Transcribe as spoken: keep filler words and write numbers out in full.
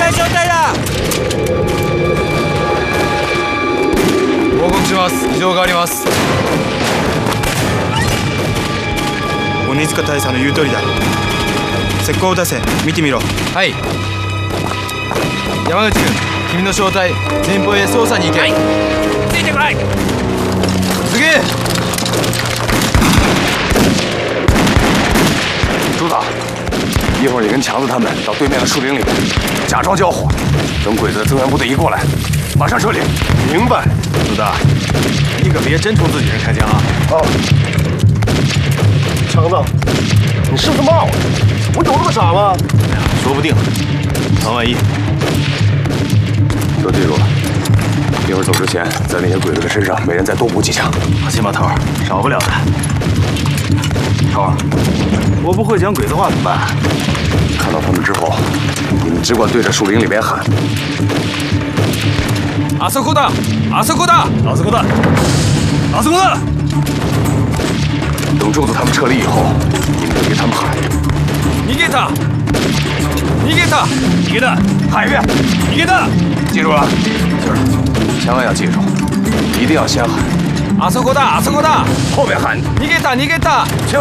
対象隊だ。 報告します。異常があります。 鬼塚大佐の言う通りだ。石膏を出せ。見てみろ。 はい。山口君、君の正体前方へ捜査に行け。 はい。ついてこい。 すげえ。 朱子，一会儿你跟强子他们到对面的树林里面，假装交火，等鬼子的增援部队一过来，马上撤离。明白。 朱大，你可别真冲自己人开枪啊！ 哦。强子，你是不是骂我？我有那么傻吗？ 说不定。唐万一， 都记住了，一会儿走之前，在那些鬼子的身上每人再多补几枪。 放心吧，头儿，少不了的。头儿，我不会讲鬼子话怎么办？ 看到他们之后，你们只管对着树林里边喊。 あそこだ、あそこだ、 あそこだ，あそこだ。 等柱子他们撤离以后，你们就对他们喊。 逃げた、逃げた、 逃げた， 喊一遍。 逃げた。 记住了，今儿千万要记住，一定要先喊。 あそこだ、あそこだ。 后面喊。 逃げた、逃げた。